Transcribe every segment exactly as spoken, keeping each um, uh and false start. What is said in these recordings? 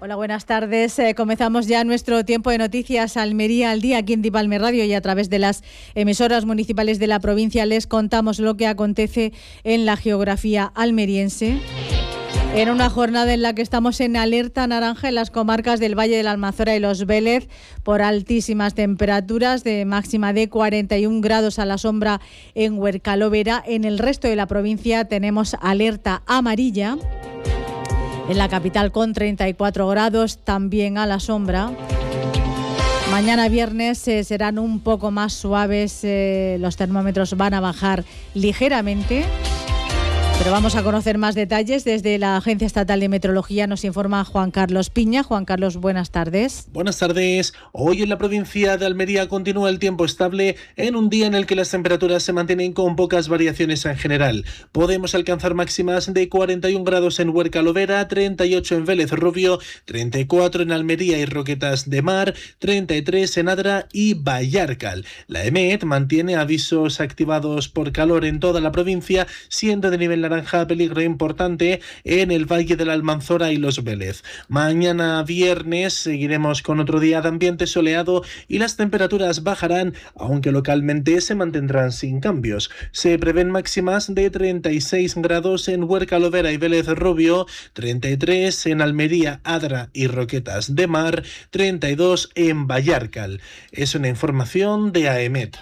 Hola, buenas tardes. Eh, comenzamos ya nuestro tiempo de noticias Almería al día aquí en Dipalme Radio y a través de las emisoras municipales de la provincia les contamos lo que acontece en la geografía almeriense. En una jornada en la que estamos en alerta naranja en las comarcas del Valle de la Almanzora y Los Vélez por altísimas temperaturas de máxima de cuarenta y un grados a la sombra en Huercalovera. En el resto de la provincia tenemos alerta amarilla. En la capital con treinta y cuatro grados, también a la sombra. Mañana viernes eh, serán un poco más suaves, eh, los termómetros van a bajar ligeramente. Pero vamos a conocer más detalles. Desde la Agencia Estatal de Meteorología nos informa Juan Carlos Piña. Juan Carlos, buenas tardes. Buenas tardes. Hoy en la provincia de Almería continúa el tiempo estable en un día en el que las temperaturas se mantienen con pocas variaciones en general. Podemos alcanzar máximas de cuarenta y un grados en Huercalovera, treinta y ocho en Vélez Rubio, treinta y cuatro en Almería y Roquetas de Mar, treinta y tres en Adra y Vallarcal. La EMET mantiene avisos activados por calor en toda la provincia, siendo de nivel naranja peligro importante en el Valle de la Almanzora y Los Vélez. Mañana viernes seguiremos con otro día de ambiente soleado y las temperaturas bajarán, aunque localmente se mantendrán sin cambios. Se prevén máximas de treinta y seis grados en Huercalovera y Vélez Rubio, treinta y tres en Almería, Adra y Roquetas de Mar, treinta y dos en Vallarcal. Es una información de AEMET.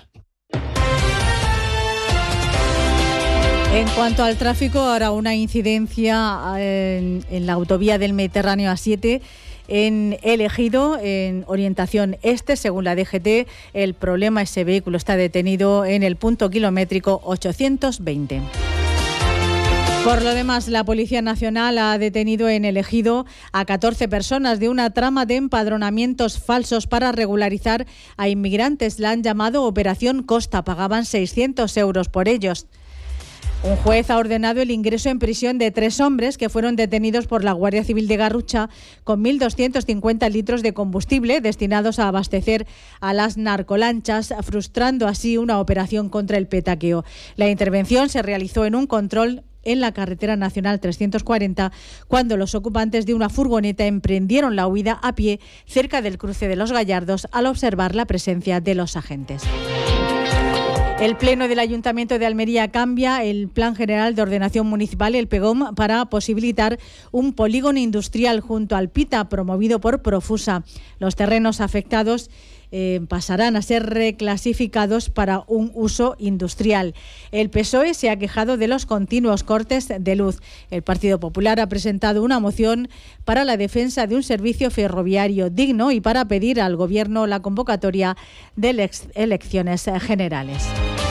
En cuanto al tráfico, ahora una incidencia en, en la autovía del Mediterráneo A siete en El Ejido, en orientación este, según la D G T. El problema, ese vehículo está detenido en el punto kilométrico ochocientos veinte. Por lo demás, la Policía Nacional ha detenido en El Ejido a catorce personas de una trama de empadronamientos falsos para regularizar a inmigrantes. La han llamado Operación Costa, pagaban seiscientos euros por ellos. Un juez ha ordenado el ingreso en prisión de tres hombres que fueron detenidos por la Guardia Civil de Garrucha con mil doscientos cincuenta litros de combustible destinados a abastecer a las narcolanchas, frustrando así una operación contra el petaqueo. La intervención se realizó en un control en la carretera nacional trescientos cuarenta, cuando los ocupantes de una furgoneta emprendieron la huida a pie cerca del cruce de Los Gallardos al observar la presencia de los agentes. El Pleno del Ayuntamiento de Almería cambia el Plan General de Ordenación Municipal, el PEGOM, para posibilitar un polígono industrial junto al Pita, promovido por Profusa. Los terrenos afectados eh, pasarán a ser reclasificados para un uso industrial. El P S O E se ha quejado de los continuos cortes de luz. El Partido Popular ha presentado una moción para la defensa de un servicio ferroviario digno y para pedir al Gobierno la convocatoria de las elecciones generales.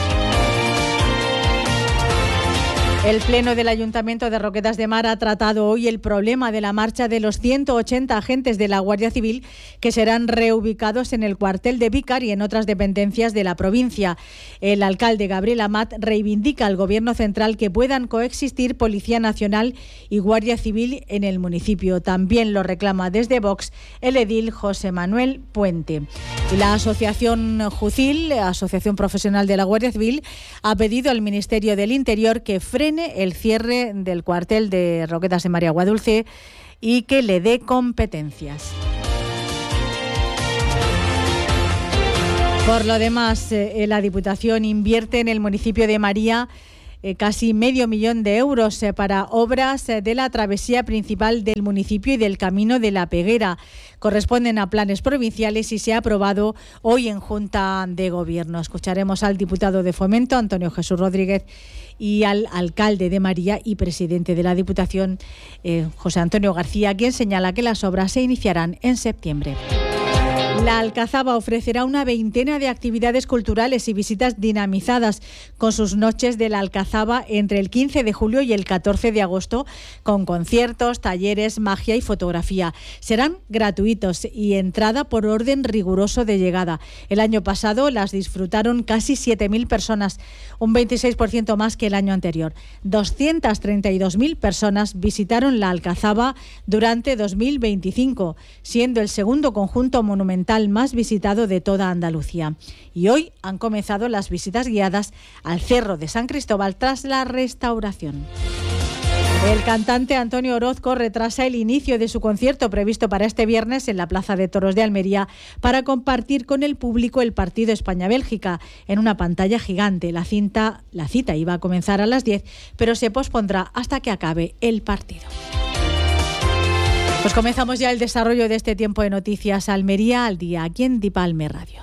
El Pleno del Ayuntamiento de Roquetas de Mar ha tratado hoy el problema de la marcha de los ciento ochenta agentes de la Guardia Civil que serán reubicados en el cuartel de Vícar y en otras dependencias de la provincia. El alcalde Gabriel Amat reivindica al Gobierno central que puedan coexistir Policía Nacional y Guardia Civil en el municipio. También lo reclama desde Vox el edil José Manuel Puente. Y la Asociación Jucil, Asociación Profesional de la Guardia Civil, ha pedido al Ministerio del Interior que frene el cierre del cuartel de Roquetas de Mar y Aguadulce y que le dé competencias. Por lo demás, eh, la Diputación invierte en el municipio de María eh, casi medio millón de euros eh, para obras eh, de la travesía principal del municipio y del Camino de la Peguera. Corresponden a planes provinciales y se ha aprobado hoy en Junta de Gobierno. Escucharemos al diputado de Fomento, Antonio Jesús Rodríguez, y al alcalde de María y presidente de la Diputación, eh, José Antonio García, quien señala que las obras se iniciarán en septiembre. La Alcazaba ofrecerá una veintena de actividades culturales y visitas dinamizadas con sus noches de la Alcazaba entre el quince de julio y el catorce de agosto, con conciertos, talleres, magia y fotografía. Serán gratuitos y entrada por orden riguroso de llegada. El año pasado las disfrutaron casi siete mil personas, un veintiséis por ciento más que el año anterior. doscientas treinta y dos mil personas visitaron la Alcazaba durante dos mil veinticinco, siendo el segundo conjunto monumental más visitado de toda Andalucía. Y hoy han comenzado las visitas guiadas al Cerro de San Cristóbal tras la restauración. El cantante Antonio Orozco retrasa el inicio de su concierto previsto para este viernes en la Plaza de Toros de Almería para compartir con el público el partido España-Bélgica en una pantalla gigante. La, cinta, la cita iba a comenzar a las diez, pero se pospondrá hasta que acabe el partido. Pues comenzamos ya el desarrollo de este tiempo de noticias. Almería al día, aquí en Dipalme Radio.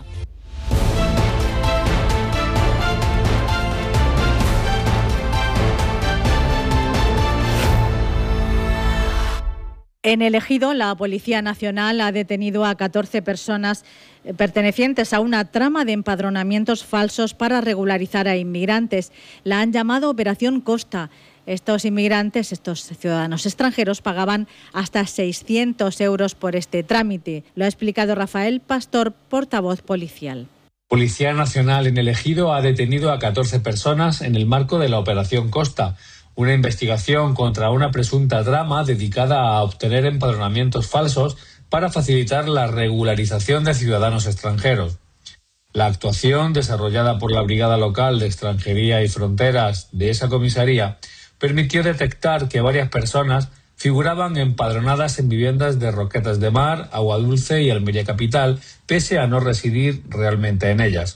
En el Ejido, la Policía Nacional ha detenido a catorce personas pertenecientes a una trama de empadronamientos falsos para regularizar a inmigrantes. La han llamado Operación Costa. Estos inmigrantes, estos ciudadanos extranjeros, pagaban hasta seiscientos euros por este trámite. Lo ha explicado Rafael Pastor, portavoz policial. Policía Nacional en el Ejido ha detenido a catorce personas en el marco de la Operación Costa, una investigación contra una presunta trama dedicada a obtener empadronamientos falsos para facilitar la regularización de ciudadanos extranjeros. La actuación, desarrollada por la Brigada Local de Extranjería y Fronteras de esa comisaría, permitió detectar que varias personas figuraban empadronadas en viviendas de Roquetas de Mar, Aguadulce y Almería Capital, pese a no residir realmente en ellas.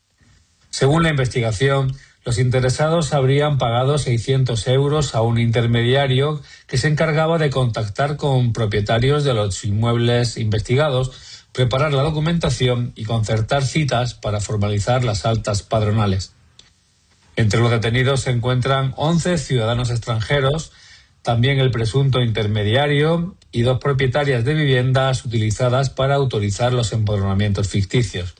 Según la investigación, los interesados habrían pagado seiscientos euros a un intermediario que se encargaba de contactar con propietarios de los inmuebles investigados, preparar la documentación y concertar citas para formalizar las altas padronales. Entre los detenidos se encuentran once ciudadanos extranjeros, también el presunto intermediario y dos propietarias de viviendas utilizadas para autorizar los empadronamientos ficticios.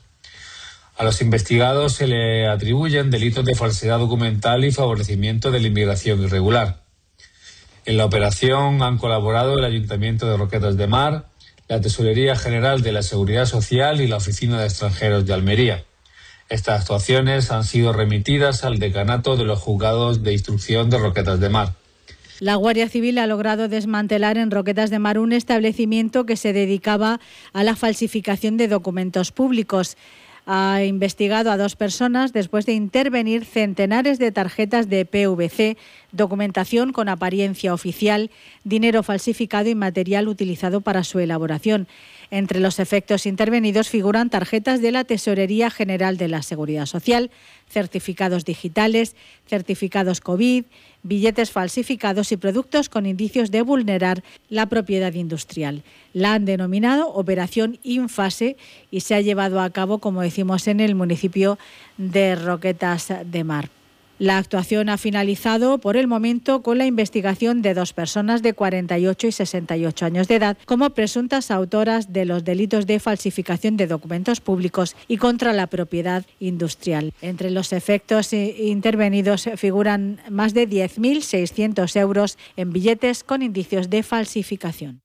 A los investigados se le atribuyen delitos de falsedad documental y favorecimiento de la inmigración irregular. En la operación han colaborado el Ayuntamiento de Roquetas de Mar, la Tesorería General de la Seguridad Social y la Oficina de Extranjeros de Almería. Estas actuaciones han sido remitidas al decanato de los juzgados de instrucción de Roquetas de Mar. La Guardia Civil ha logrado desmantelar en Roquetas de Mar un establecimiento que se dedicaba a la falsificación de documentos públicos. Ha investigado a dos personas después de intervenir centenares de tarjetas de P V C, documentación con apariencia oficial, dinero falsificado y material utilizado para su elaboración. Entre los efectos intervenidos figuran tarjetas de la Tesorería General de la Seguridad Social, certificados digitales, certificados COVID, billetes falsificados y productos con indicios de vulnerar la propiedad industrial. La han denominado Operación Infase y se ha llevado a cabo, como decimos, en el municipio de Roquetas de Mar. La actuación ha finalizado por el momento con la investigación de dos personas de cuarenta y ocho y sesenta y ocho años de edad como presuntas autoras de los delitos de falsificación de documentos públicos y contra la propiedad industrial. Entre los efectos intervenidos figuran más de diez mil seiscientos euros en billetes con indicios de falsificación.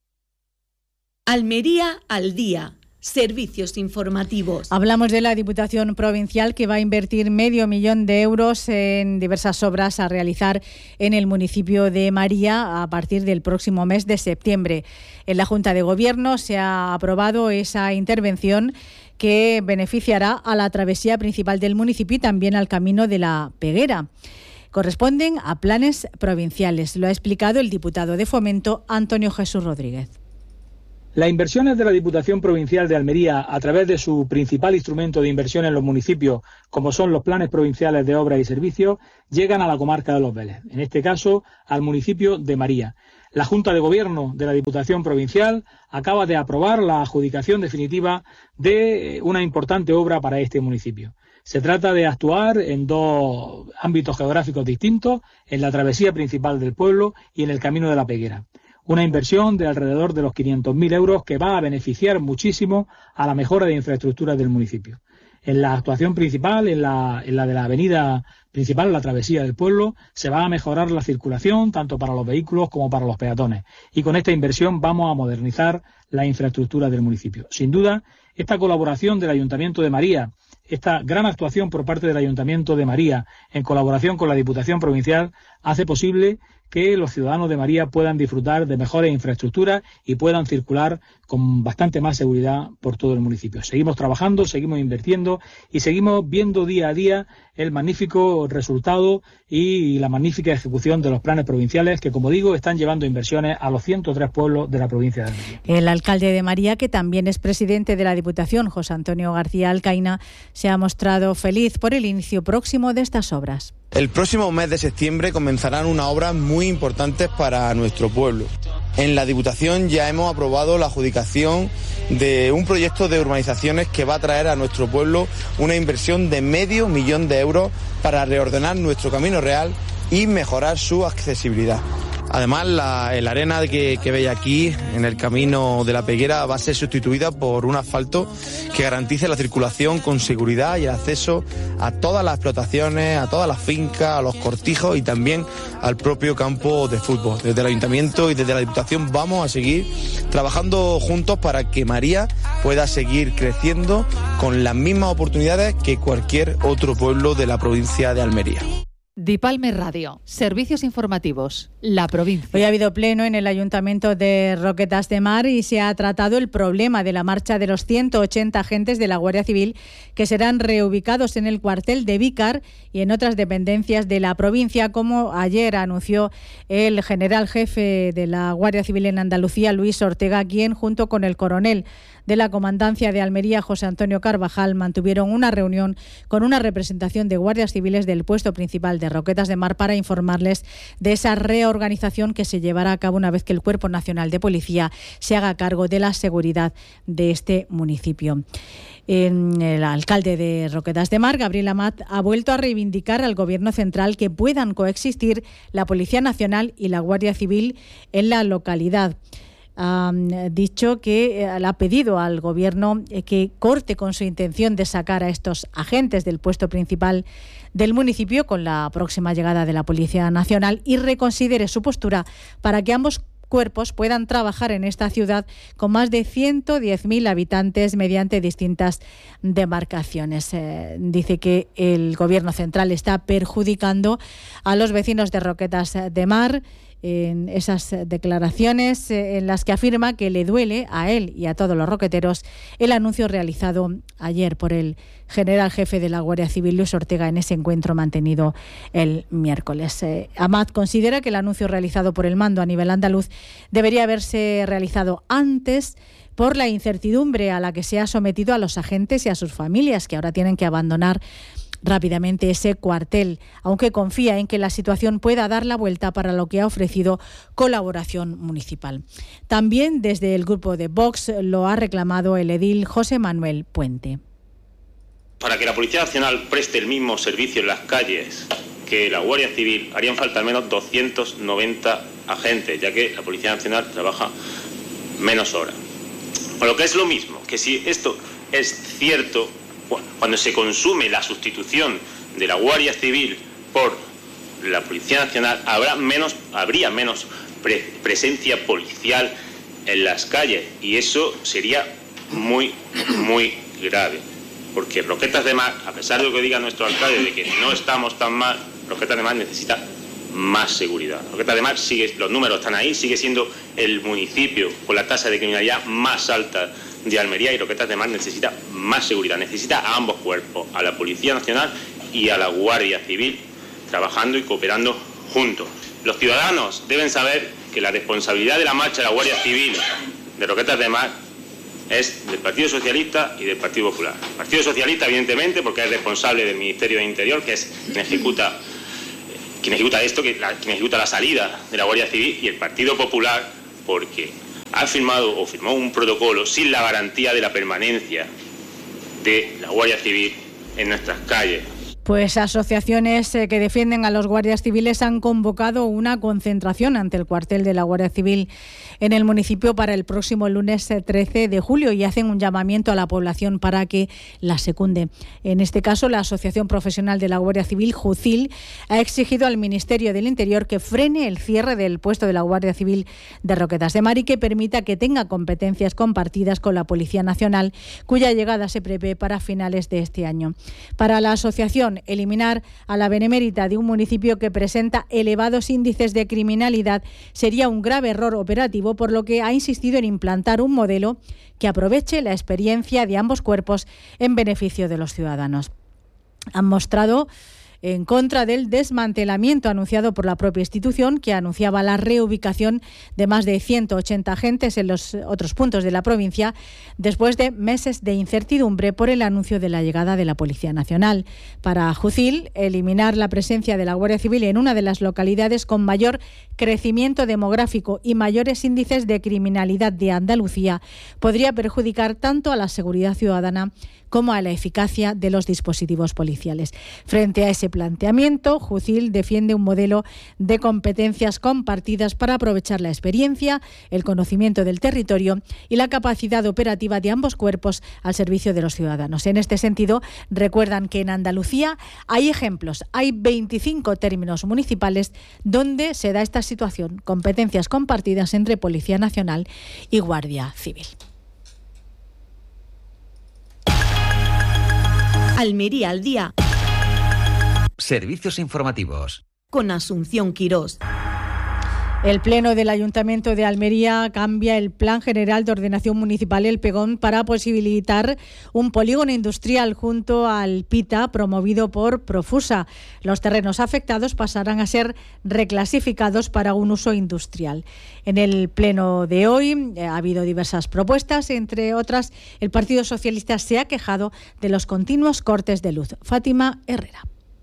Almería al día. Servicios informativos. Hablamos de la Diputación Provincial, que va a invertir medio millón de euros en diversas obras a realizar en el municipio de María a partir del próximo mes de septiembre. En la Junta de Gobierno se ha aprobado esa intervención que beneficiará a la travesía principal del municipio y también al camino de la Peguera. Corresponden a planes provinciales. Lo ha explicado el diputado de Fomento, Antonio Jesús Rodríguez. Las inversiones de la Diputación Provincial de Almería, a través de su principal instrumento de inversión en los municipios, como son los planes provinciales de obras y servicios, llegan a la comarca de Los Vélez, en este caso al municipio de María. La Junta de Gobierno de la Diputación Provincial acaba de aprobar la adjudicación definitiva de una importante obra para este municipio. Se trata de actuar en dos ámbitos geográficos distintos, en la travesía principal del pueblo y en el camino de la Peguera. Una inversión de alrededor de los quinientos mil euros que va a beneficiar muchísimo a la mejora de infraestructuras del municipio. En la actuación principal, en la, en la de la avenida principal, la travesía del pueblo, se va a mejorar la circulación tanto para los vehículos como para los peatones. Y con esta inversión vamos a modernizar la infraestructura del municipio. Sin duda, esta colaboración del Ayuntamiento de María, esta gran actuación por parte del Ayuntamiento de María en colaboración con la Diputación Provincial hace posible que los ciudadanos de María puedan disfrutar de mejores infraestructuras y puedan circular con bastante más seguridad por todo el municipio. Seguimos trabajando, seguimos invirtiendo y seguimos viendo día a día el magnífico resultado y la magnífica ejecución de los planes provinciales que, como digo, están llevando inversiones a los ciento tres pueblos de la provincia de Almería. El alcalde de María, que también es presidente de la Diputación, José Antonio García Alcaina, se ha mostrado feliz por el inicio próximo de estas obras. El próximo mes de septiembre comenzarán unas obras muy importantes para nuestro pueblo. En la Diputación ya hemos aprobado la adjudicación de un proyecto de urbanizaciones que va a traer a nuestro pueblo una inversión de medio millón de euros para reordenar nuestro camino real y mejorar su accesibilidad. Además, la, la arena que, que veis aquí en el camino de la Peguera va a ser sustituida por un asfalto que garantice la circulación con seguridad y el acceso a todas las explotaciones, a todas las fincas, a los cortijos y también al propio campo de fútbol. Desde el Ayuntamiento y desde la Diputación vamos a seguir trabajando juntos para que María pueda seguir creciendo con las mismas oportunidades que cualquier otro pueblo de la provincia de Almería. Dipalme Radio, servicios informativos, la provincia. Hoy ha habido pleno en el Ayuntamiento de Roquetas de Mar y se ha tratado el problema de la marcha de los ciento ochenta agentes de la Guardia Civil que serán reubicados en el cuartel de Vícar y en otras dependencias de la provincia, como ayer anunció el general jefe de la Guardia Civil en Andalucía, Luis Ortega, quien junto con el coronel de la Comandancia de Almería, José Antonio Carvajal, mantuvieron una reunión con una representación de guardias civiles del puesto principal de Roquetas de Mar para informarles de esa reorganización que se llevará a cabo una vez que el Cuerpo Nacional de Policía se haga cargo de la seguridad de este municipio. El alcalde de Roquetas de Mar, Gabriel Amat, ha vuelto a reivindicar al Gobierno central que puedan coexistir la Policía Nacional y la Guardia Civil en la localidad. Ha dicho que eh, le ha pedido al Gobierno eh, que corte con su intención de sacar a estos agentes del puesto principal del municipio con la próxima llegada de la Policía Nacional y reconsidere su postura para que ambos cuerpos puedan trabajar en esta ciudad con más de ciento diez mil habitantes mediante distintas demarcaciones. Eh, dice que el Gobierno central está perjudicando a los vecinos de Roquetas de Mar en esas declaraciones en las que afirma que le duele a él y a todos los roqueteros el anuncio realizado ayer por el general jefe de la Guardia Civil, Luis Ortega, en ese encuentro mantenido el miércoles. Eh, Amat considera que el anuncio realizado por el mando a nivel andaluz debería haberse realizado antes por la incertidumbre a la que se ha sometido a los agentes y a sus familias, que ahora tienen que abandonar rápidamente ese cuartel, aunque confía en que la situación pueda dar la vuelta, para lo que ha ofrecido colaboración municipal. También desde el grupo de Vox lo ha reclamado el edil José Manuel Puente. Para que la Policía Nacional preste el mismo servicio en las calles que la Guardia Civil, harían falta al menos doscientos noventa agentes, ya que la Policía Nacional trabaja menos horas. Por lo que es lo mismo, que si esto es cierto, cuando se consume la sustitución de la Guardia Civil por la Policía Nacional, habrá menos, habría menos pre presencia policial en las calles, y eso sería muy, muy grave. Porque Roquetas de Mar, a pesar de lo que diga nuestro alcalde de que no estamos tan mal, Roquetas de Mar necesita más seguridad. Roquetas de Mar, sigue, los números están ahí, sigue siendo el municipio con la tasa de criminalidad más alta de Almería, y Roquetas de Mar necesita más seguridad, necesita a ambos cuerpos, a la Policía Nacional y a la Guardia Civil, trabajando y cooperando juntos. Los ciudadanos deben saber que la responsabilidad de la marcha de la Guardia Civil de Roquetas de Mar es del Partido Socialista y del Partido Popular. El Partido Socialista, evidentemente, porque es responsable del Ministerio de Interior, que es quien ejecuta, quien ejecuta esto, que la, quien ejecuta la salida de la Guardia Civil, y el Partido Popular, porque ha firmado o firmó un protocolo sin la garantía de la permanencia de la Guardia Civil en nuestras calles. Pues asociaciones que defienden a los guardias civiles han convocado una concentración ante el cuartel de la Guardia Civil en el municipio para el próximo lunes trece de julio y hacen un llamamiento a la población para que la secunde. En este caso, la Asociación Profesional de la Guardia Civil, JUCIL, ha exigido al Ministerio del Interior que frene el cierre del puesto de la Guardia Civil de Roquetas de Mar y que permita que tenga competencias compartidas con la Policía Nacional, cuya llegada se prevé para finales de este año. Para la asociación, conclusión, eliminar a la Benemérita de un municipio que presenta elevados índices de criminalidad sería un grave error operativo, por lo que ha insistido en implantar un modelo que aproveche la experiencia de ambos cuerpos en beneficio de los ciudadanos. Han mostrado en contra del desmantelamiento anunciado por la propia institución, que anunciaba la reubicación de más de ciento ochenta agentes en los otros puntos de la provincia, después de meses de incertidumbre por el anuncio de la llegada de la Policía Nacional. Para Jucil, eliminar la presencia de la Guardia Civil en una de las localidades con mayor crecimiento demográfico y mayores índices de criminalidad de Andalucía podría perjudicar tanto a la seguridad ciudadana como a la eficacia de los dispositivos policiales. Frente a ese planteamiento, Jucil defiende un modelo de competencias compartidas para aprovechar la experiencia, el conocimiento del territorio y la capacidad operativa de ambos cuerpos al servicio de los ciudadanos. En este sentido, recuerdan que en Andalucía hay ejemplos, hay veinticinco términos municipales donde se da esta situación, competencias compartidas entre Policía Nacional y Guardia Civil. Almería al día. Servicios informativos. Con Asunción Quirós. El Pleno del Ayuntamiento de Almería cambia el Plan General de Ordenación Municipal El Pegón para posibilitar un polígono industrial junto al PITA promovido por Profusa. Los terrenos afectados pasarán a ser reclasificados para un uso industrial. En el Pleno de hoy eh, ha habido diversas propuestas, entre otras el Partido Socialista se ha quejado de los continuos cortes de luz. Fátima Herrera.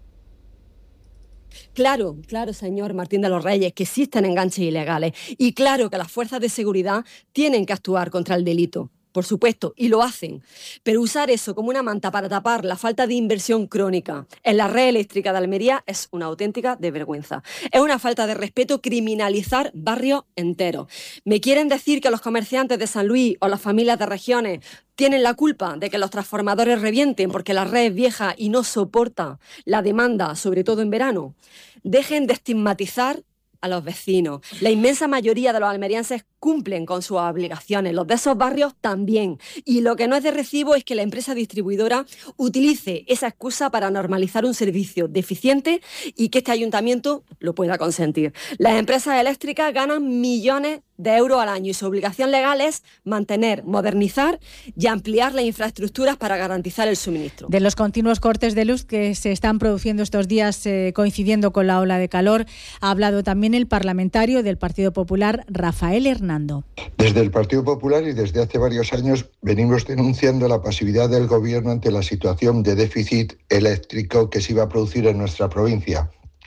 Claro, claro, señor Martín de los Reyes, que existen enganches ilegales. Y claro que las fuerzas de seguridad tienen que actuar contra el delito. Por supuesto, y lo hacen. Pero usar eso como una manta para tapar la falta de inversión crónica en la red eléctrica de Almería es una auténtica desvergüenza. Es una falta de respeto criminalizar barrios enteros. ¿Me quieren decir que los comerciantes de San Luis o las familias de regiones tienen la culpa de que los transformadores revienten porque la red es vieja y no soporta la demanda, sobre todo en verano? Dejen de estigmatizar a los vecinos. La inmensa mayoría de los almerienses cumplen con sus obligaciones, los de esos barrios también. Y lo que no es de recibo es que la empresa distribuidora utilice esa excusa para normalizar un servicio deficiente y que este ayuntamiento lo pueda consentir. Las empresas eléctricas ganan millones de euros al año y su obligación legal es mantener, modernizar y ampliar las infraestructuras para garantizar el suministro. De los continuos cortes de luz que se están produciendo estos días eh, coincidiendo con la ola de calor, ha hablado también el parlamentario del Partido Popular, Rafael Hernando. Desde el Partido Popular y desde hace varios años venimos denunciando la pasividad del Gobierno ante la situación de déficit eléctrico que se iba a producir en nuestra provincia.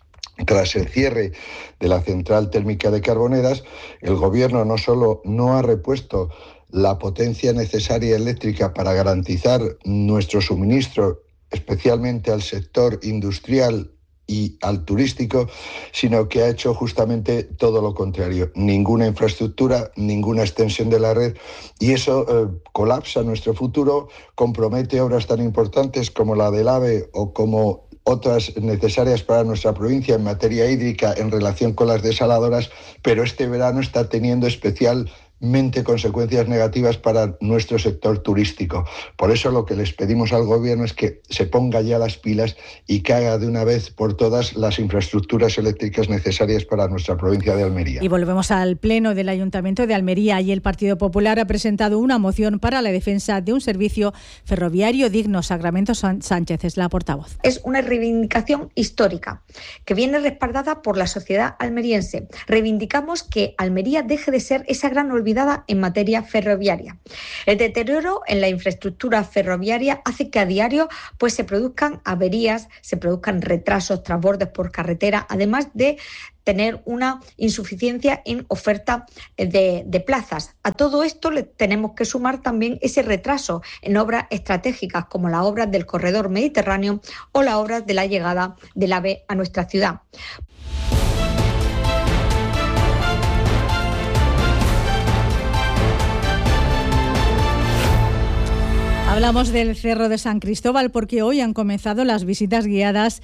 Tras el cierre de la central térmica de Carboneras, el Gobierno no solo no ha repuesto la potencia necesaria eléctrica para garantizar nuestro suministro, especialmente al sector industrial y al turístico, sino que ha hecho justamente todo lo contrario. Ninguna infraestructura, ninguna extensión de la red, y eso eh, colapsa nuestro futuro, compromete obras tan importantes como la del AVE o como otras necesarias para nuestra provincia en materia hídrica en relación con las desaladoras, pero este verano está teniendo especialmente consecuencias negativas para nuestro sector turístico. Por eso lo que les pedimos al Gobierno es que se ponga ya las pilas y que haga de una vez por todas las infraestructuras eléctricas necesarias para nuestra provincia de Almería. Y volvemos al Pleno del Ayuntamiento de Almería y el Partido Popular ha presentado una moción para la defensa de un servicio ferroviario digno. Sacramento Sánchez es la portavoz. Es una reivindicación histórica que viene respaldada por la sociedad almeriense. Reivindicamos que Almería deje de ser esa gran olvidada en materia ferroviaria. El deterioro en la infraestructura ferroviaria hace que a diario pues, se produzcan averías, se produzcan retrasos, transbordes por carretera, además de tener una insuficiencia en oferta de, de plazas. A todo esto le tenemos que sumar también ese retraso en obras estratégicas como las obras del corredor mediterráneo o las obras de la llegada del AVE a nuestra ciudad. Hablamos del Cerro de San Cristóbal porque hoy han comenzado las visitas guiadas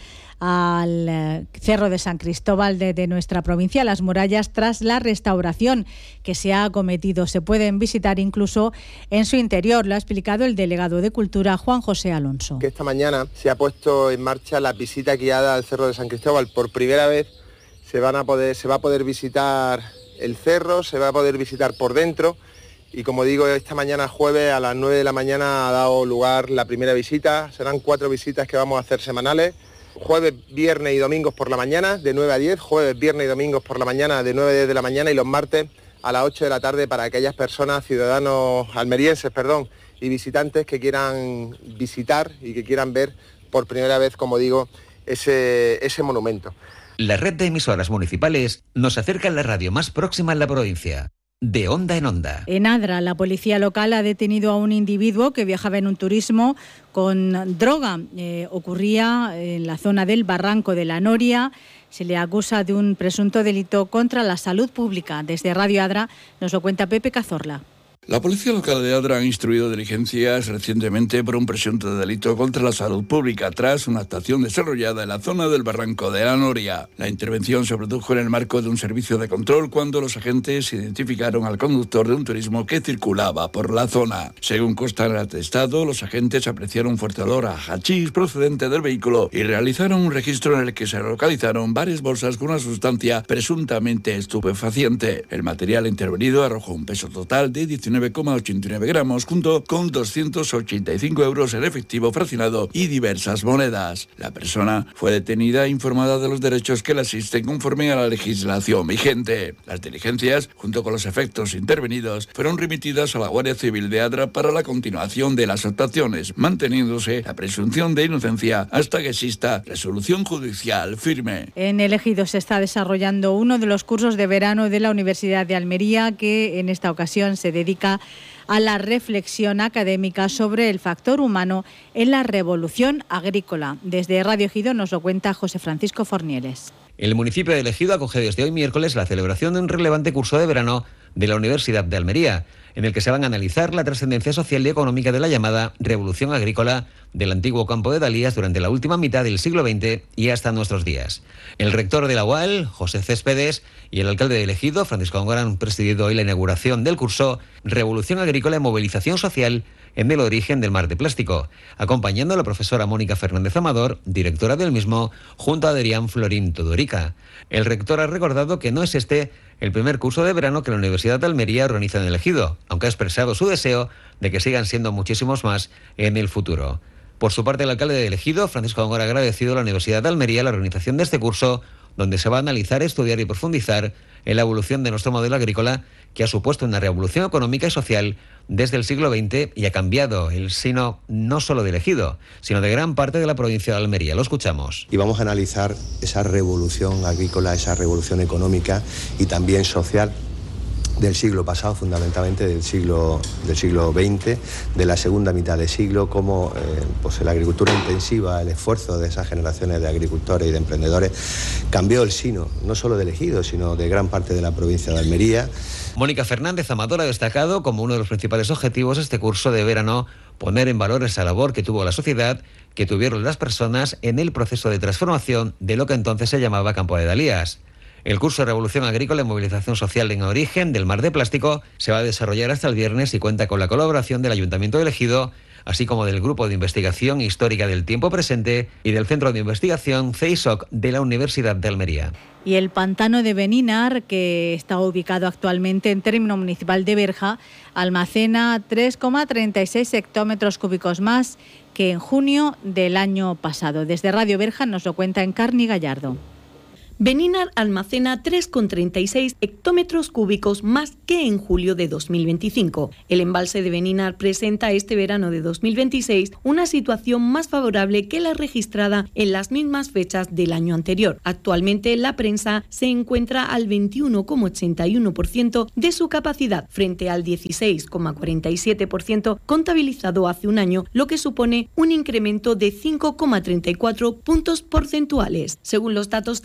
al eh, Cerro de San Cristóbal de, de nuestra provincia, las murallas, tras la restauración que se ha acometido. Se pueden visitar incluso en su interior, lo ha explicado el delegado de Cultura, Juan José Alonso. Que esta mañana se ha puesto en marcha la visita guiada al Cerro de San Cristóbal. Por primera vez se, van a poder, se va a poder visitar el cerro, se va a poder visitar por dentro. Y como digo, esta mañana jueves a las nueve de la mañana ha dado lugar la primera visita. Serán cuatro visitas que vamos a hacer semanales. Jueves, viernes y domingos por la mañana de nueve a diez. Jueves, viernes y domingos por la mañana de nueve a diez de la mañana. Y los martes a las ocho de la tarde para aquellas personas, ciudadanos almerienses, perdón, y visitantes que quieran visitar y que quieran ver por primera vez, como digo, ese, ese monumento. La red de emisoras municipales nos acerca a la radio más próxima en la provincia. De Onda en Onda. En Adra, la policía local ha detenido a un individuo que viajaba en un turismo con droga. Eh, ocurría en la zona del Barranco de la Noria. Se le acusa de un presunto delito contra la salud pública. Desde Radio Adra nos lo cuenta Pepe Cazorla. La policía local de Adra ha instruido diligencias recientemente por un presunto delito contra la salud pública tras una actuación desarrollada en la zona del Barranco de la Noria. La intervención se produjo en el marco de un servicio de control cuando los agentes identificaron al conductor de un turismo que circulaba por la zona. Según consta en el atestado, los agentes apreciaron un fuerte olor a hachís procedente del vehículo y realizaron un registro en el que se localizaron varias bolsas con una sustancia presuntamente estupefaciente. El material intervenido arrojó un peso total de diecinueve coma ochenta y nueve gramos junto con doscientos ochenta y cinco euros en efectivo fraccionado y diversas monedas. La persona fue detenida e informada de los derechos que le asisten conforme a la legislación vigente. Las diligencias, junto con los efectos intervenidos, fueron remitidas a la Guardia Civil de Adra para la continuación de las actuaciones, manteniéndose la presunción de inocencia hasta que exista resolución judicial firme. En El Ejido se está desarrollando uno de los cursos de verano de la Universidad de Almería, que en esta ocasión se dedica a la reflexión académica sobre el factor humano en la revolución agrícola. Desde Radio Ejido nos lo cuenta José Francisco Fornieles. El municipio de El Ejido acoge desde hoy miércoles la celebración de un relevante curso de verano de la Universidad de Almería, en el que se van a analizar la trascendencia social y económica de la llamada revolución agrícola del antiguo campo de Dalías durante la última mitad del siglo veinte y hasta nuestros días. El rector de la U A L, José Céspedes, y el alcalde de El Ejido, Francisco Góngora, han presidido hoy la inauguración del curso Revolución Agrícola y Movilización Social en el origen del mar de plástico, acompañando a la profesora Mónica Fernández Amador, directora del mismo, junto a Adrián Florín Tudorica. El rector ha recordado que no es este el primer curso de verano que la Universidad de Almería organiza en El Ejido, aunque ha expresado su deseo de que sigan siendo muchísimos más en el futuro. Por su parte, el alcalde de El Ejido, Francisco Góngora, ha agradecido a la Universidad de Almería la organización de este curso, donde se va a analizar, estudiar y profundizar en la evolución de nuestro modelo agrícola, que ha supuesto una revolución económica y social desde el siglo veinte y ha cambiado el sino no solo de El Ejido, sino de gran parte de la provincia de Almería. Lo escuchamos. Y vamos a analizar esa revolución agrícola, esa revolución económica y también social del siglo pasado, fundamentalmente del siglo, del siglo veinte, de la segunda mitad del siglo, cómo eh, pues la agricultura intensiva, el esfuerzo de esas generaciones de agricultores y de emprendedores cambió el sino, no solo del Ejido, sino de gran parte de la provincia de Almería. Mónica Fernández Amador ha destacado como uno de los principales objetivos de este curso de verano poner en valor esa labor que tuvo la sociedad, que tuvieron las personas en el proceso de transformación de lo que entonces se llamaba Campo de Dalías. El curso de Revolución Agrícola y Movilización Social en origen del mar de plástico se va a desarrollar hasta el viernes y cuenta con la colaboración del Ayuntamiento de El Ejido, así como del Grupo de Investigación Histórica del Tiempo Presente y del Centro de Investigación C I S O C de la Universidad de Almería. Y el pantano de Beninar, que está ubicado actualmente en término municipal de Berja, almacena tres coma treinta y seis hectómetros cúbicos más que en junio del año pasado. Desde Radio Berja nos lo cuenta Encarni Gallardo. Beninar almacena tres coma treinta y seis hectómetros cúbicos más que en julio de dos mil veinticinco. El embalse de Beninar presenta este verano de dos mil veintiséis una situación más favorable que la registrada en las mismas fechas del año anterior. Actualmente la prensa se encuentra al veintiuno coma ochenta y uno por ciento de su capacidad frente al dieciséis coma cuarenta y siete por ciento contabilizado hace un año, lo que supone un incremento de cinco coma treinta y cuatro puntos porcentuales. Según los datos del sistema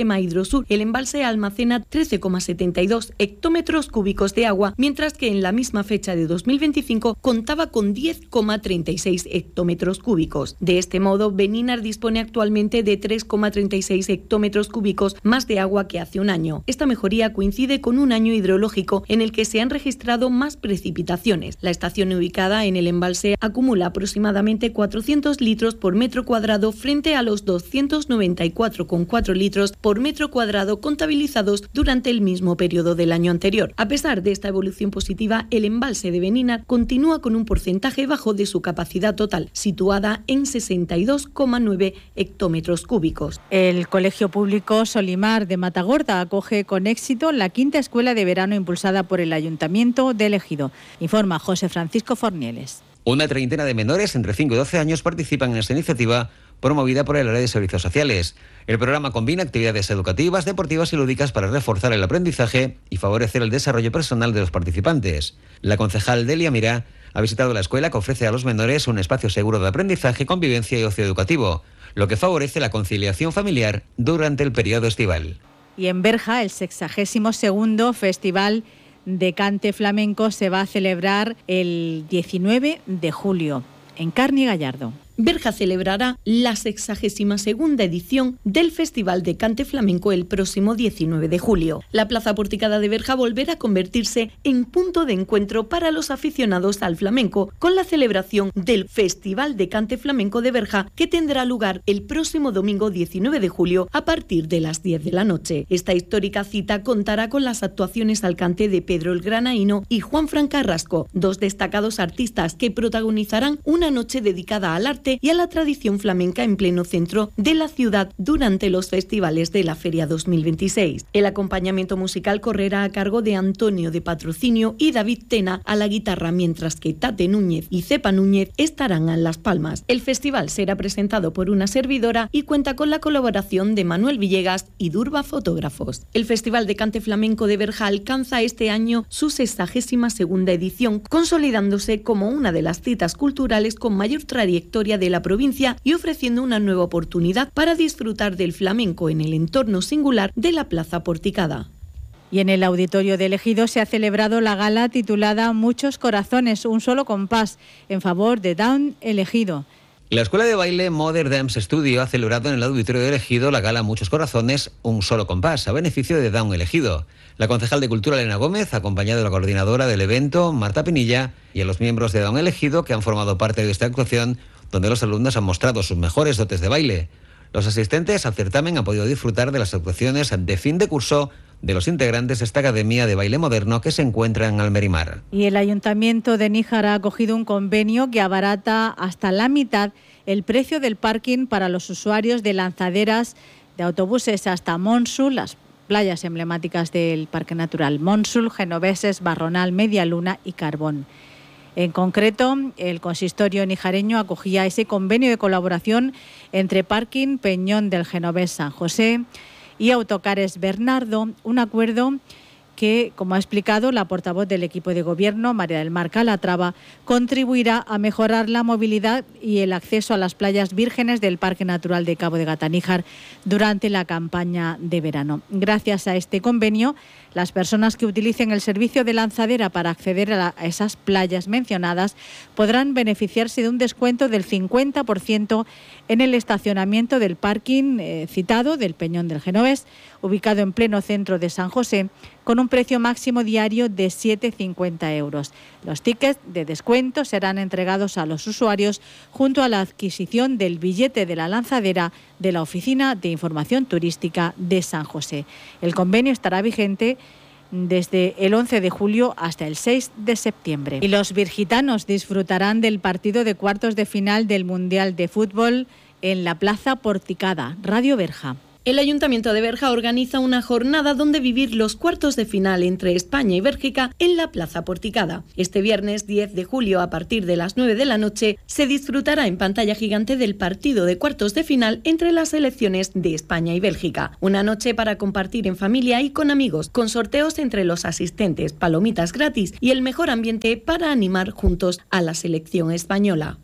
sistema Hidrosur, el embalse almacena trece coma setenta y dos hectómetros cúbicos de agua, mientras que en la misma fecha de dos mil veinticinco contaba con diez coma treinta y seis hectómetros cúbicos. De este modo, Beninar dispone actualmente de tres coma treinta y seis hectómetros cúbicos más de agua que hace un año. Esta mejoría coincide con un año hidrológico en el que se han registrado más precipitaciones. La estación ubicada en el embalse acumula aproximadamente cuatrocientos litros por metro cuadrado frente a los doscientos noventa y cuatro coma cuatro litros por metro cuadrado contabilizados durante el mismo periodo del año anterior. A pesar de esta evolución positiva, el embalse de Beninar continúa con un porcentaje bajo de su capacidad total, situada en sesenta y dos coma nueve hectómetros cúbicos. El Colegio Público Solimar de Matagorda acoge con éxito la quinta escuela de verano impulsada por el Ayuntamiento de Ejido. Informa José Francisco Fornieles. Una treintena de menores entre cinco y doce años participan en esta iniciativa promovida por el área de servicios sociales. El programa combina actividades educativas, deportivas y lúdicas para reforzar el aprendizaje y favorecer el desarrollo personal de los participantes. La concejal Delia Mirá ha visitado la escuela que ofrece a los menores un espacio seguro de aprendizaje, convivencia y ocio educativo, lo que favorece la conciliación familiar durante el periodo estival. Y en Berja, el sexagésimo segundo Festival de Cante Flamenco se va a celebrar el diecinueve de julio en Carni Gallardo. Berja celebrará la sexagésima segunda edición del Festival de Cante Flamenco el próximo diecinueve de julio. La Plaza Porticada de Berja volverá a convertirse en punto de encuentro para los aficionados al flamenco con la celebración del Festival de Cante Flamenco de Berja, que tendrá lugar el próximo domingo diecinueve de julio a partir de las diez de la noche. Esta histórica cita contará con las actuaciones al cante de Pedro el Granaíno y Juan Fran Carrasco, dos destacados artistas que protagonizarán una noche dedicada al arte y a la tradición flamenca en pleno centro de la ciudad durante los festivales de la Feria dos mil veintiséis. El acompañamiento musical correrá a cargo de Antonio de Patrocinio y David Tena a la guitarra, mientras que Tate Núñez y Cepa Núñez estarán en las palmas. El festival será presentado por una servidora y cuenta con la colaboración de Manuel Villegas y Durba Fotógrafos. El Festival de Cante Flamenco de Berja alcanza este año su sexagésima segunda edición, consolidándose como una de las citas culturales con mayor trayectoria de la provincia y ofreciendo una nueva oportunidad para disfrutar del flamenco en el entorno singular de la Plaza Porticada. Y en el Auditorio de Ejido se ha celebrado la gala titulada Muchos Corazones, un solo compás, en favor de Down Ejido. La escuela de baile Modern Dance Studio ha celebrado en el Auditorio de Ejido la gala Muchos Corazones, un solo compás, a beneficio de Down Ejido. La concejal de Cultura, Elena Gómez, acompañada de la coordinadora del evento, Marta Pinilla, y a los miembros de Down Ejido que han formado parte de esta actuación, donde los alumnos han mostrado sus mejores dotes de baile. Los asistentes al certamen han podido disfrutar de las actuaciones de fin de curso de los integrantes de esta Academia de Baile Moderno que se encuentra en Almerimar. Y el Ayuntamiento de Níjar ha acogido un convenio que abarata hasta la mitad el precio del parking para los usuarios de lanzaderas de autobuses hasta Monsul, las playas emblemáticas del Parque Natural Monsul, Genoveses, Barronal, Medialuna y Carbón. En concreto, el consistorio nijareño acogía ese convenio de colaboración entre Parking Peñón del Genovés San José y Autocares Bernardo, un acuerdo que, como ha explicado la portavoz del equipo de gobierno, María del Mar Calatrava, contribuirá a mejorar la movilidad y el acceso a las playas vírgenes del Parque Natural de Cabo de Gata-Níjar durante la campaña de verano. Gracias a este convenio, las personas que utilicen el servicio de lanzadera para acceder a, la, a esas playas mencionadas podrán beneficiarse de un descuento del cincuenta por ciento en el estacionamiento del parking eh, citado del Peñón del Genovés, ubicado en pleno centro de San José, con un precio máximo diario de siete con cincuenta euros. Los tickets de descuento serán entregados a los usuarios junto a la adquisición del billete de la lanzadera de la Oficina de Información Turística de San José. El convenio estará vigente desde el once de julio hasta el seis de septiembre. Y los virgitanos disfrutarán del partido de cuartos de final del Mundial de Fútbol en la Plaza Porticada. Radio Berja. El Ayuntamiento de Berja organiza una jornada donde vivir los cuartos de final entre España y Bélgica en la Plaza Porticada. Este viernes diez de julio, a partir de las nueve de la noche, se disfrutará en pantalla gigante del partido de cuartos de final entre las selecciones de España y Bélgica. Una noche para compartir en familia y con amigos, con sorteos entre los asistentes, palomitas gratis y el mejor ambiente para animar juntos a la selección española.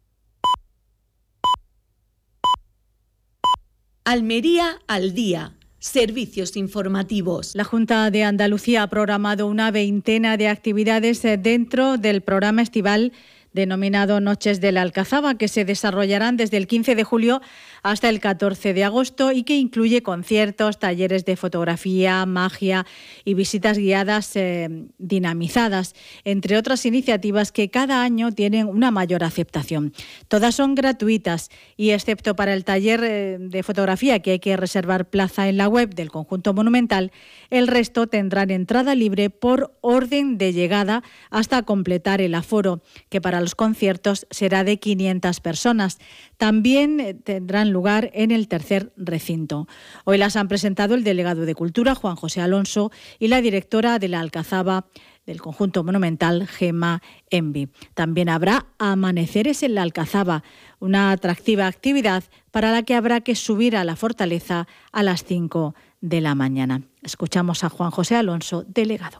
Almería al día, Servicios informativos. La Junta de Andalucía ha programado una veintena de actividades dentro del programa estival denominado Noches de la Alcazaba, que se desarrollarán desde el quince de julio hasta el catorce de agosto y que incluye conciertos, talleres de fotografía, magia y visitas guiadas eh, dinamizadas, entre otras iniciativas que cada año tienen una mayor aceptación. Todas son gratuitas y, excepto para el taller eh, de fotografía, que hay que reservar plaza en la web del conjunto monumental, el resto tendrán entrada libre por orden de llegada hasta completar el aforo, que para los conciertos será de quinientas personas. También tendrán lugar en el tercer recinto. Hoy las han presentado el delegado de Cultura, Juan José Alonso, y la directora de la Alcazaba del conjunto monumental, Gemma Envi. También habrá amaneceres en la Alcazaba, una atractiva actividad para la que habrá que subir a la fortaleza a las cinco de la mañana. Escuchamos a Juan José Alonso, delegado.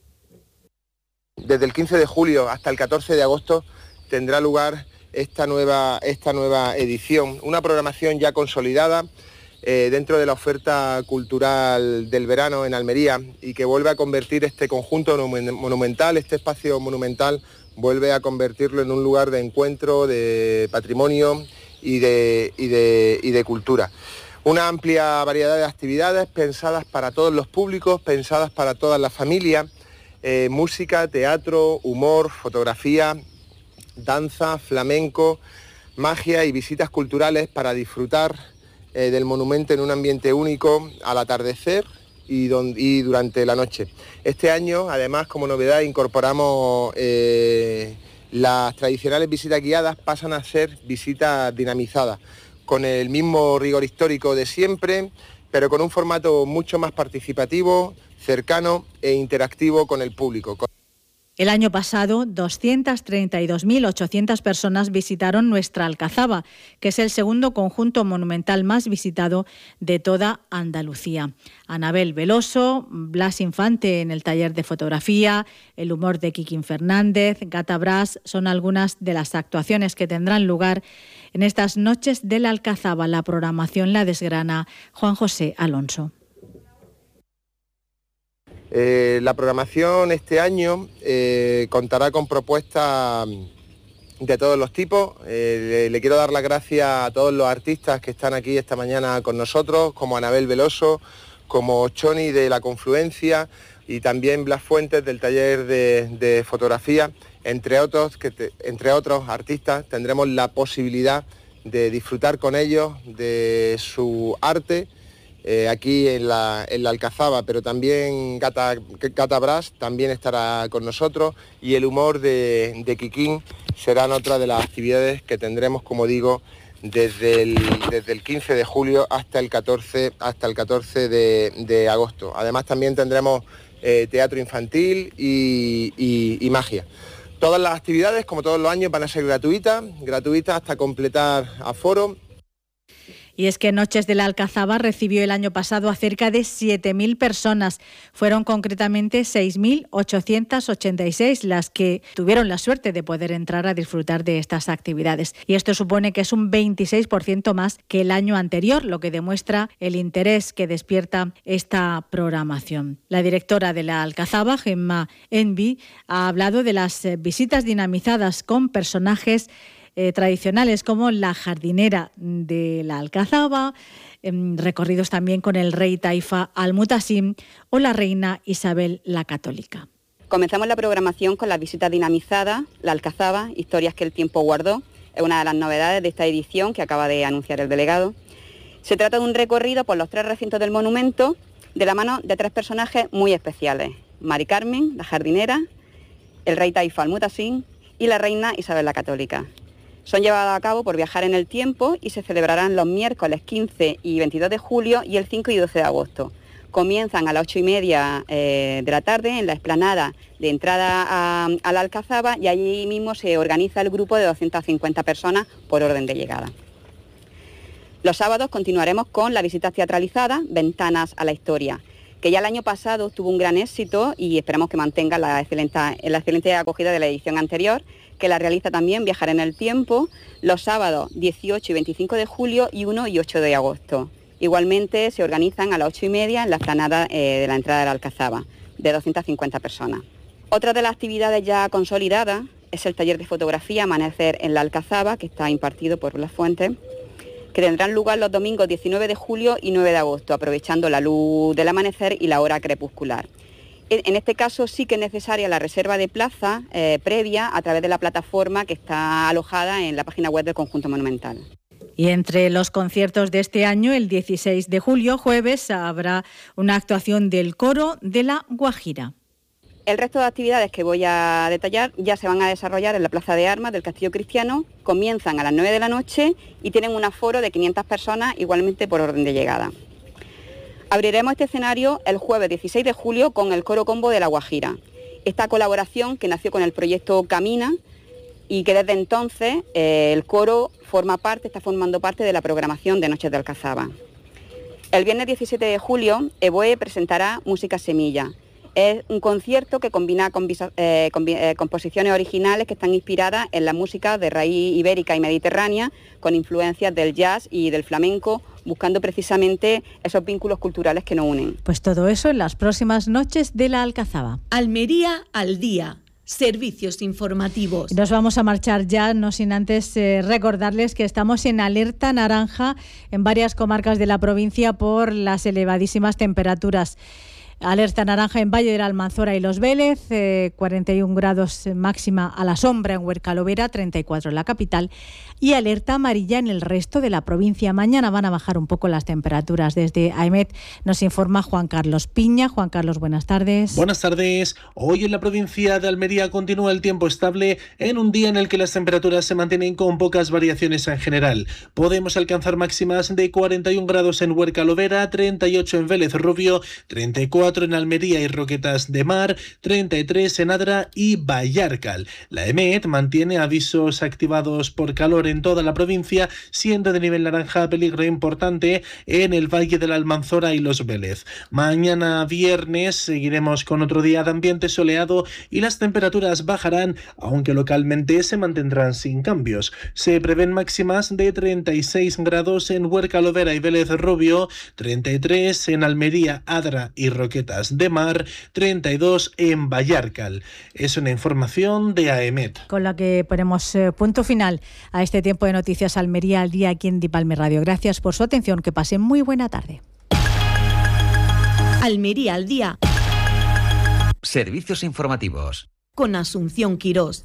Desde el quince de julio hasta el catorce de agosto tendrá lugar esta nueva, esta nueva edición, una programación ya consolidada eh, dentro de la oferta cultural del verano en Almería y que vuelve a convertir este conjunto monumental, este espacio monumental, vuelve a convertirlo en un lugar de encuentro, de patrimonio y de, y de, y de cultura. Una amplia variedad de actividades pensadas para todos los públicos, pensadas para todas las familias. Eh, música, teatro, humor, fotografía, danza, flamenco, magia y visitas culturales para disfrutar eh, del monumento en un ambiente único al atardecer y, don, y durante la noche. Este año, además, como novedad, incorporamos eh, las tradicionales visitas guiadas, pasan a ser visitas dinamizadas, con el mismo rigor histórico de siempre, pero con un formato mucho más participativo, cercano e interactivo con el público. El año pasado, doscientas treinta y dos mil ochocientas personas visitaron nuestra Alcazaba, que es el segundo conjunto monumental más visitado de toda Andalucía. Anabel Veloso, Blas Infante en el taller de fotografía, el humor de Quiquín Fernández, Gata Brás son algunas de las actuaciones que tendrán lugar en estas Noches de la Alcazaba. La programación la desgrana Juan José Alonso. Eh, la programación este año eh, contará con propuestas de todos los tipos. Eh, le, le quiero dar las gracias a todos los artistas que están aquí esta mañana con nosotros, como Anabel Veloso, como Choni de La Confluencia y también Blas Fuentes del taller de, de fotografía, entre otros, que te, entre otros artistas. Tendremos la posibilidad de disfrutar con ellos de su arte, Eh, aquí en la, en la Alcazaba, pero también Gata, Gata Brás también estará con nosotros y el humor de, de Quiquín serán otra de las actividades que tendremos, como digo, desde el, desde el quince de julio hasta el catorce, hasta el catorce de, de agosto. Además también tendremos eh, teatro infantil y, y, y magia. Todas las actividades, como todos los años, van a ser gratuitas, gratuitas hasta completar aforo. Y es que Noches de la Alcazaba recibió el año pasado a cerca de siete mil personas. Fueron concretamente seis mil ochocientas ochenta y seis las que tuvieron la suerte de poder entrar a disfrutar de estas actividades. Y esto supone que es un veintiséis por ciento más que el año anterior, lo que demuestra el interés que despierta esta programación. La directora de la Alcazaba, Gemma Envi, ha hablado de las visitas dinamizadas con personajes Eh, tradicionales como la jardinera de la Alcazaba, eh, recorridos también con el rey Taifa Al-Mutasim o la reina Isabel la Católica. Comenzamos la programación con la visita dinamizada, la Alcazaba, historias que el tiempo guardó. Es una de las novedades de esta edición que acaba de anunciar el delegado. Se trata de un recorrido por los tres recintos del monumento de la mano de tres personajes muy especiales: Mari Carmen, la jardinera, el rey Taifa Al-Mutasim y la reina Isabel la Católica. Son llevados a cabo por Viajar en el Tiempo y se celebrarán los miércoles quince y veintidós de julio y el cinco y doce de agosto. Comienzan a las ocho y media eh, de la tarde en la explanada de entrada a, a la Alcazaba y allí mismo se organiza el grupo de doscientas cincuenta personas por orden de llegada. Los sábados continuaremos con la visita teatralizada Ventanas a la Historia, que ya el año pasado tuvo un gran éxito y esperamos que mantenga la excelente, la excelente acogida de la edición anterior, que la realiza también Viajar en el Tiempo, los sábados dieciocho y veinticinco de julio y uno y ocho de agosto. Igualmente se organizan a las ocho y media en la explanada eh, de la entrada de la Alcazaba, de doscientas cincuenta personas. Otra de las actividades ya consolidadas es el taller de fotografía Amanecer en la Alcazaba, que está impartido por Blas Fuentes, que tendrán lugar los domingos diecinueve de julio y nueve de agosto, aprovechando la luz del amanecer y la hora crepuscular. En este caso sí que es necesaria la reserva de plaza eh, previa a través de la plataforma que está alojada en la página web del Conjunto Monumental. Y entre los conciertos de este año, el dieciséis de julio, jueves, habrá una actuación del coro de La Guajira. El resto de actividades que voy a detallar ya se van a desarrollar en la Plaza de Armas del Castillo Cristiano, comienzan a las nueve de la noche y tienen un aforo de quinientas personas, igualmente por orden de llegada. Abriremos este escenario el jueves dieciséis de julio con el Coro Combo de La Guajira. Esta colaboración que nació con el proyecto Camina y que desde entonces eh, el coro forma parte, está formando parte de la programación de Noches de Alcazaba. El viernes diecisiete de julio, EBOE presentará Música Semilla. Es un concierto que combina convisa, eh, combi, eh, composiciones originales que están inspiradas en la música de raíz ibérica y mediterránea, con influencias del jazz y del flamenco, buscando precisamente esos vínculos culturales que nos unen. Pues todo eso en las próximas noches de la Alcazaba. Almería al día. Servicios informativos. Nos vamos a marchar ya, no sin antes eh, recordarles que estamos en alerta naranja en varias comarcas de la provincia por las elevadísimas temperaturas. Alerta naranja en Valle de la Almanzora y Los Vélez, eh, cuarenta y un grados máxima a la sombra en Huercalovera, treinta y cuatro en la capital, y alerta amarilla en el resto de la provincia. Mañana van a bajar un poco las temperaturas. Desde AEMET nos informa Juan Carlos Piña. Juan Carlos, buenas tardes. Buenas tardes. Hoy en la provincia de Almería continúa el tiempo estable en un día en el que las temperaturas se mantienen con pocas variaciones en general. Podemos alcanzar máximas de cuarenta y un grados en Huercalovera, treinta y ocho en Vélez Rubio, treinta y cuatro en Almería y Roquetas de Mar, treinta y tres en Adra y Vallarcal. La EMET mantiene avisos activados por calor en toda la provincia, siendo de nivel naranja peligro importante en el Valle de la Almanzora y Los Vélez. Mañana viernes seguiremos con otro día de ambiente soleado y las temperaturas bajarán, aunque localmente se mantendrán sin cambios. Se prevén máximas de treinta y seis grados en Huercalovera y Vélez Rubio, treinta y tres en Almería, Adra y Roquetas de Mar, treinta y dos en Vallarcal. Es una información de AEMET. Con la que ponemos eh, punto final a este tiempo de noticias Almería al día aquí en Dipalme Radio. Gracias por su atención. Que pasen muy buena tarde. Almería al día. Servicios informativos. Con Asunción Quirós.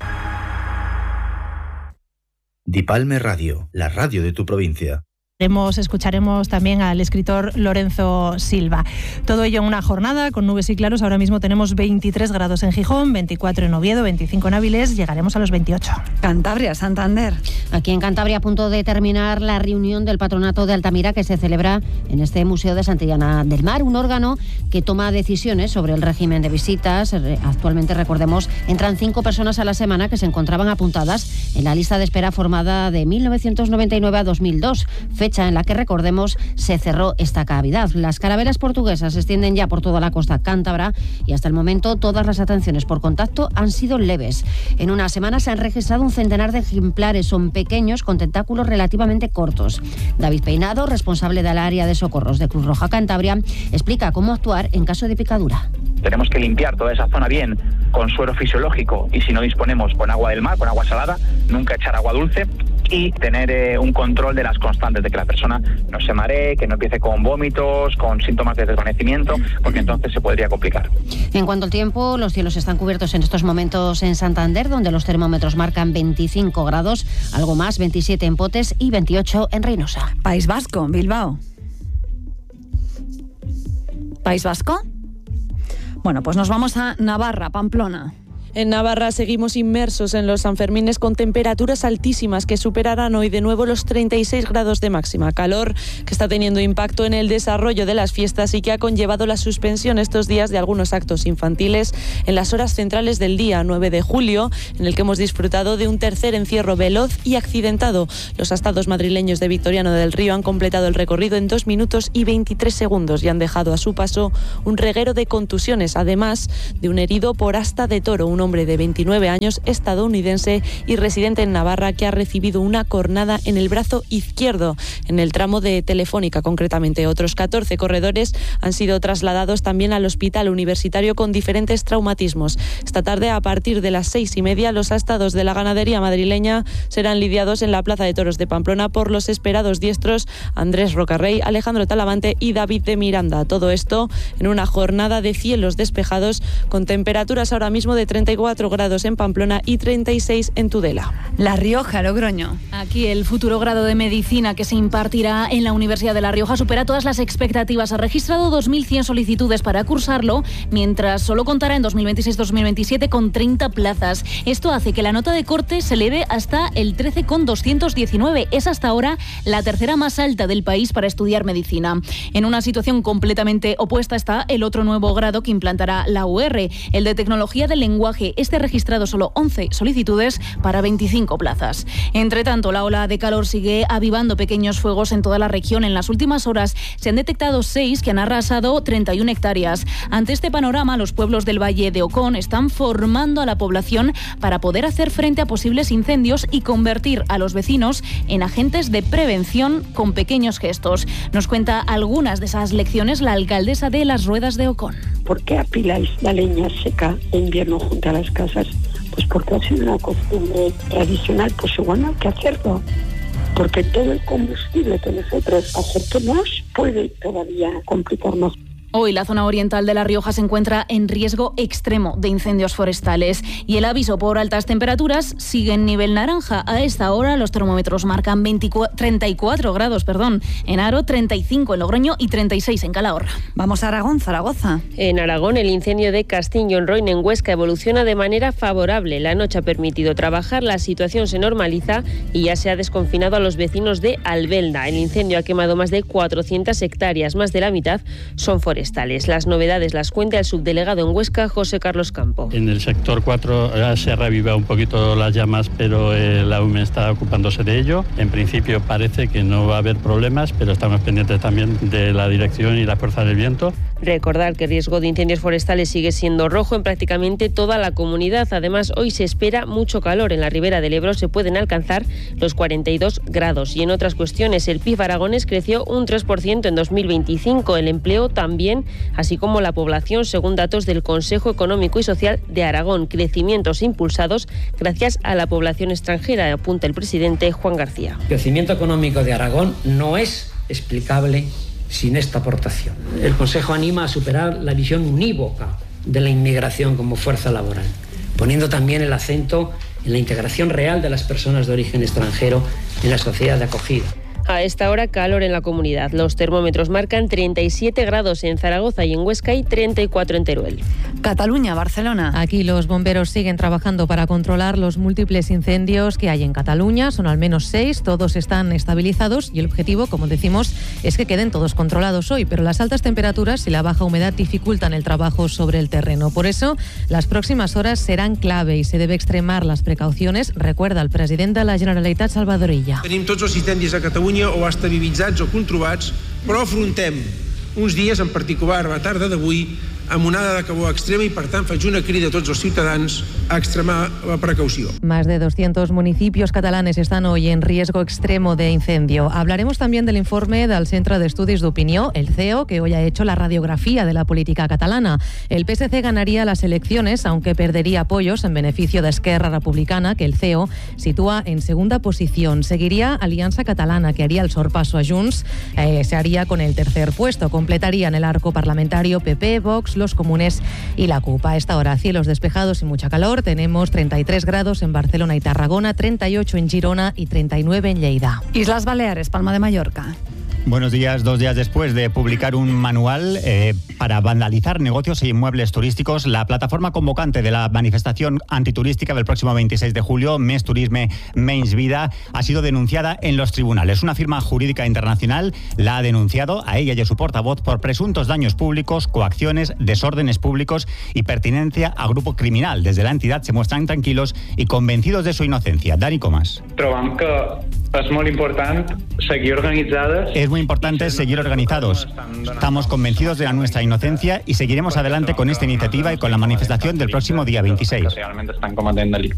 Dipalme Radio, la radio de tu provincia. Escucharemos también al escritor Lorenzo Silva. Todo ello en una jornada con nubes y claros. Ahora mismo tenemos veintitrés grados en Gijón, veinticuatro en Oviedo, veinticinco en Avilés. Llegaremos a los veintiocho. Cantabria, Santander. Aquí en Cantabria, a punto de terminar la reunión del Patronato de Altamira que se celebra en este Museo de Santillana del Mar, un órgano que toma decisiones sobre el régimen de visitas. Actualmente, recordemos, entran cinco personas a la semana que se encontraban apuntadas en la lista de espera formada de mil novecientos noventa y nueve a dos mil dos. Fecha en la que, recordemos, se cerró esta cavidad. Las carabelas portuguesas se extienden ya por toda la costa cántabra y hasta el momento todas las atenciones por contacto han sido leves. En una semana se han registrado un centenar de ejemplares. Son pequeños con tentáculos relativamente cortos. David Peinado, responsable del área de socorros de Cruz Roja Cantabria, explica cómo actuar en caso de picadura. Tenemos que limpiar toda esa zona bien con suero fisiológico y si no disponemos con agua del mar, con agua salada, nunca echar agua dulce y tener eh, un control de las constantes, de que la persona no se maree, que no empiece con vómitos, con síntomas de desvanecimiento, porque entonces se podría complicar. En cuanto al tiempo, los cielos están cubiertos en estos momentos en Santander, donde los termómetros marcan veinticinco grados, algo más, veintisiete en Potes y veintiocho en Reynosa. País Vasco, Bilbao. ¿País Vasco? Bueno, pues nos vamos a Navarra, Pamplona. En Navarra seguimos inmersos en los Sanfermines con temperaturas altísimas que superarán hoy de nuevo los treinta y seis grados de máxima. Calor que está teniendo impacto en el desarrollo de las fiestas y que ha conllevado la suspensión estos días de algunos actos infantiles en las horas centrales del día nueve de julio, en el que hemos disfrutado de un tercer encierro veloz y accidentado. Los astados madrileños de Victoriano del Río han completado el recorrido en dos minutos y veintitrés segundos y han dejado a su paso un reguero de contusiones, además de un herido por asta de toro, un hombre de veintinueve años, estadounidense y residente en Navarra, que ha recibido una cornada en el brazo izquierdo, en el tramo de Telefónica concretamente. Otros catorce corredores han sido trasladados también al hospital universitario con diferentes traumatismos. Esta tarde, a partir de las seis y media, los astados de la ganadería madrileña serán lidiados en la Plaza de Toros de Pamplona por los esperados diestros Andrés Rocarrey, Alejandro Talavante y David de Miranda. Todo esto en una jornada de cielos despejados con temperaturas ahora mismo de treinta y cuatro grados en Pamplona y treinta y seis en Tudela. La Rioja, Logroño. Aquí el futuro grado de medicina que se impartirá en la Universidad de La Rioja supera todas las expectativas. Ha registrado dos mil cien solicitudes para cursarlo, mientras solo contará en dos mil veintiséis dos mil veintisiete con treinta plazas. Esto hace que la nota de corte se eleve hasta el trece coma doscientos diecinueve. Es hasta ahora la tercera más alta del país para estudiar medicina. En una situación completamente opuesta está el otro nuevo grado que implantará la U R, el de Tecnología del Lenguaje. Este ha registrado solo once solicitudes para veinticinco plazas. Entre tanto, la ola de calor sigue avivando pequeños fuegos en toda la región. En las últimas horas se han detectado seis que han arrasado treinta y una hectáreas. Ante este panorama, los pueblos del Valle de Ocón están formando a la población para poder hacer frente a posibles incendios y convertir a los vecinos en agentes de prevención con pequeños gestos. Nos cuenta algunas de esas lecciones la alcaldesa de Las Ruedas de Ocón. ¿Por qué apiláis la leña seca de invierno junto a las casas? Pues porque ha sido una costumbre tradicional, pues igual no hay que hacerlo. Porque todo el combustible que nosotros acerquemos puede todavía complicar más. Hoy la zona oriental de La Rioja se encuentra en riesgo extremo de incendios forestales y el aviso por altas temperaturas sigue en nivel naranja. A esta hora los termómetros marcan veinticuatro, treinta y cuatro grados perdón, en Haro, treinta y cinco en Logroño y treinta y seis en Calahorra. Vamos a Aragón, Zaragoza. En Aragón, el incendio de Castiño en Roine, en Huesca, evoluciona de manera favorable. La noche ha permitido trabajar, la situación se normaliza y ya se ha desconfinado a los vecinos de Albelda. El incendio ha quemado más de cuatrocientas hectáreas, más de la mitad son forestales. Las novedades las cuenta el subdelegado en Huesca, José Carlos Campo. En el sector cuatro se ha reavivado un poquito las llamas, pero eh, la U M E está ocupándose de ello. En principio parece que no va a haber problemas, pero estamos pendientes también de la dirección y la fuerza del viento. Recordar que el riesgo de incendios forestales sigue siendo rojo en prácticamente toda la comunidad. Además, hoy se espera mucho calor. En la ribera del Ebro se pueden alcanzar los cuarenta y dos grados. Y en otras cuestiones, el P I B aragonés creció un tres por ciento en dos mil veinticinco. El empleo también, así como la población, según datos del Consejo Económico y Social de Aragón. Crecimientos impulsados gracias a la población extranjera, apunta el presidente Juan García. El crecimiento económico de Aragón no es explicable sin esta aportación. El Consejo anima a superar la visión unívoca de la inmigración como fuerza laboral, poniendo también el acento en la integración real de las personas de origen extranjero en la sociedad de acogida. A esta hora, calor en la comunidad. Los termómetros marcan treinta y siete grados en Zaragoza y en Huesca y treinta y cuatro en Teruel. Cataluña, Barcelona. Aquí los bomberos siguen trabajando para controlar los múltiples incendios que hay en Cataluña. Son al menos seis, todos están estabilizados y el objetivo, como decimos, es que queden todos controlados hoy. Pero las altas temperaturas y la baja humedad dificultan el trabajo sobre el terreno. Por eso, las próximas horas serán clave y se debe extremar las precauciones, recuerda el presidente de la Generalitat, Salvador Illa. Tenim tots els incendis a Catalunya o estabilitzats o controlats, però afrontem uns dies, en particular a la tarda d'avui, amb onada de calor extrema i, per tant, faig una crida a tots els ciutadans a extremar la precaució. Más de doscientos municipios catalanes están hoy en riesgo extremo de incendio. Hablaremos también del informe del Centro de Estudios d'Opinió, el C E O, que hoy ha hecho la radiografía de la política catalana. El P S C ganaría las elecciones, aunque perdería apoyos en beneficio de Esquerra Republicana, que el C E O sitúa en segunda posición. Seguiría Alianza Catalana, que haría el sorpaso a Junts, eh, se haría con el tercer puesto. Completarían el arco parlamentario P P, Vox, los Comunes y la C U P. A esta hora, cielos despejados y mucha calor. Tenemos treinta y tres grados en Barcelona y Tarragona, treinta y ocho en Girona y treinta y nueve en Lleida. Islas Baleares, Palma de Mallorca. Buenos días. Dos días después de publicar un manual eh, para vandalizar negocios e inmuebles turísticos, la plataforma convocante de la manifestación antiturística del próximo veintiséis de julio, Més Turisme, Menys Vida, ha sido denunciada en los tribunales. Una firma jurídica internacional la ha denunciado a ella y a su portavoz por presuntos daños públicos, coacciones, desórdenes públicos y pertinencia a grupo criminal. Desde la entidad se muestran tranquilos y convencidos de su inocencia. Dani Comas. Trobam que Es muy importante seguir organizadas. Es muy importante seguir organizados. Estamos convencidos de la nuestra inocencia y seguiremos adelante con esta iniciativa y con la manifestación del próximo día veintiséis. Realmente están cometiendo delictes.